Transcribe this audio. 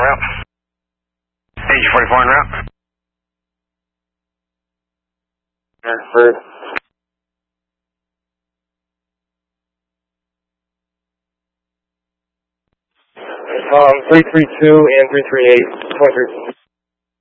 route. AG44 en route. Bird. 332 and 338, 23.